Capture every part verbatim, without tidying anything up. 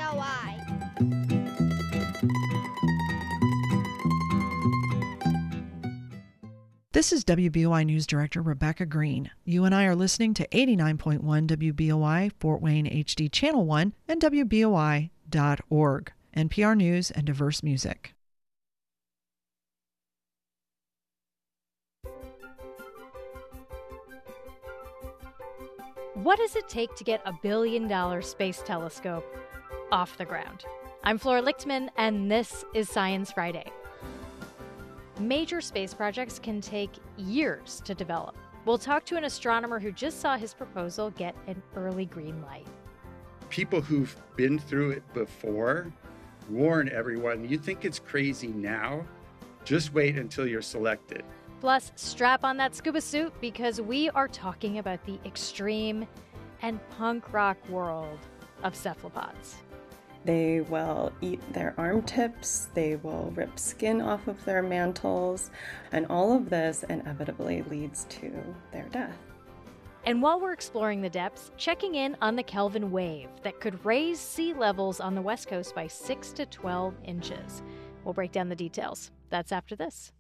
O I. This is W B O I News Director Rebecca Green. You and I are listening to eighty-nine point one W B O I, Fort Wayne H D Channel one, and W B O I dot org. N P R News and diverse music. What does it take to get a billion-dollar space telescope off the ground? I'm Flora Lichtman, and this is Science Friday. Major space projects can take years to develop. We'll talk to an astronomer who just saw his proposal get an early green light. People who've been through it before warn everyone, you think it's crazy now? Just wait until you're selected. Plus, strap on that scuba suit because we are talking about the extreme and punk rock world of cephalopods. They will eat their arm tips, they will rip skin off of their mantles, and all of this inevitably leads to their death. And while we're exploring the depths, checking in on the Kelvin wave that could raise sea levels on the West Coast by six to twelve inches. We'll break down the details. That's after this.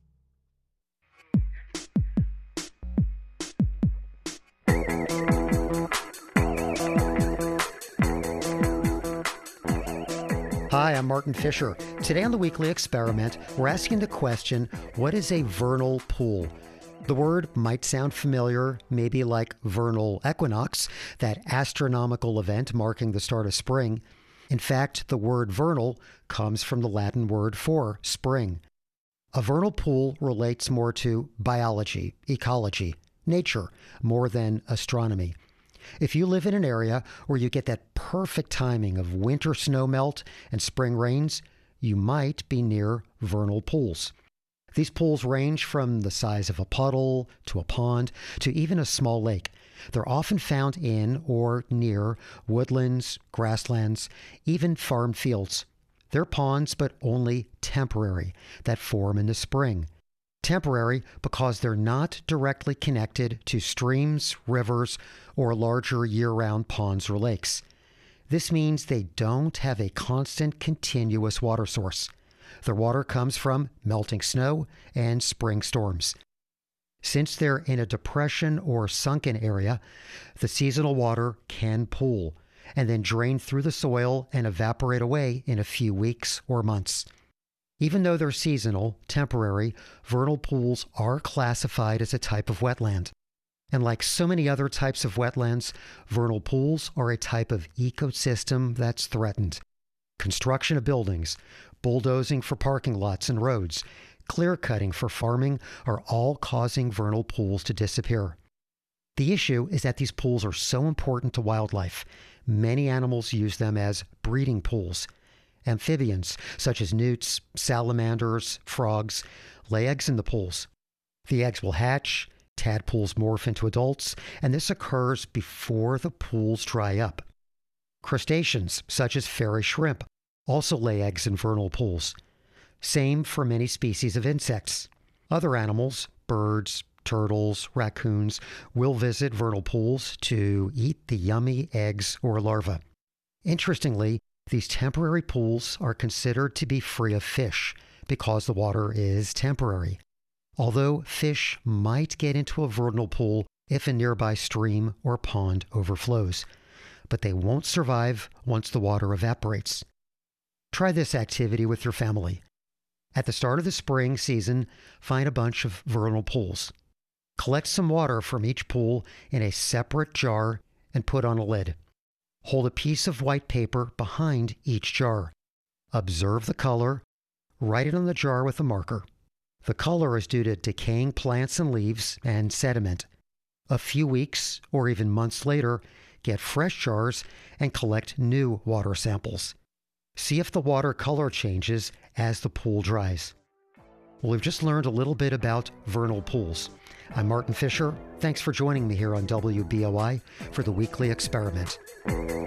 Hi, I'm Martin Fisher. Today on the Weekly Experiment, we're asking the question, what is a vernal pool? The word might sound familiar, maybe like vernal equinox, that astronomical event marking the start of spring. In fact, the word vernal comes from the Latin word for spring. A vernal pool relates more to biology, ecology, nature, more than astronomy. If you live in an area where you get that perfect timing of winter snow melt and spring rains, you might be near vernal pools. These pools range from the size of a puddle to a pond to even a small lake. They're often found in or near woodlands, grasslands, even farm fields. They're ponds, but only temporary, that form in the spring. Temporary because they're not directly connected to streams, rivers, or larger year-round ponds or lakes. This means they don't have a constant, continuous water source. Their water comes from melting snow and spring storms. Since they're in a depression or sunken area, the seasonal water can pool and then drain through the soil and evaporate away in a few weeks or months. Even though they're seasonal, temporary, vernal pools are classified as a type of wetland. And like so many other types of wetlands, vernal pools are a type of ecosystem that's threatened. Construction of buildings, bulldozing for parking lots and roads, clear cutting for farming are all causing vernal pools to disappear. The issue is that these pools are so important to wildlife. Many animals use them as breeding pools. Amphibians, such as newts, salamanders, frogs, lay eggs in the pools. The eggs will hatch, tadpoles morph into adults, and this occurs before the pools dry up. Crustaceans, such as fairy shrimp, also lay eggs in vernal pools. Same for many species of insects. Other animals, birds, turtles, raccoons, will visit vernal pools to eat the yummy eggs or larvae. Interestingly, these temporary pools are considered to be free of fish because the water is temporary. Although fish might get into a vernal pool if a nearby stream or pond overflows, but they won't survive once the water evaporates. Try this activity with your family. At the start of the spring season, find a bunch of vernal pools. Collect some water from each pool in a separate jar and put on a lid. Hold a piece of white paper behind each jar. Observe the color. Write it on the jar with a marker. The color is due to decaying plants and leaves and sediment. A few weeks or even months later, get fresh jars and collect new water samples. See if the water color changes as the pool dries. Well, we've just learned a little bit about vernal pools. I'm Martin Fisher. Thanks for joining me here on W B O I for the Weekly Experiment.